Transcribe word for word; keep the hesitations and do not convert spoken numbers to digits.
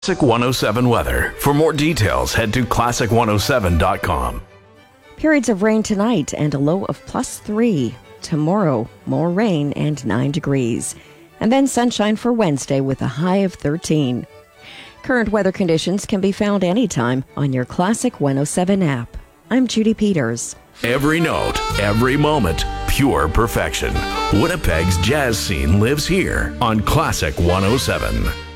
Classic one oh seven weather. For more details, head to classic one oh seven dot com. Periods of rain tonight and a low of plus three. Tomorrow, more rain and nine degrees. And then sunshine for Wednesday with a high of thirteen. Current weather conditions can be found anytime on your Classic one oh seven app. I'm Judy Peters. Every note, every moment, pure perfection. Winnipeg's jazz scene lives here on Classic one oh seven.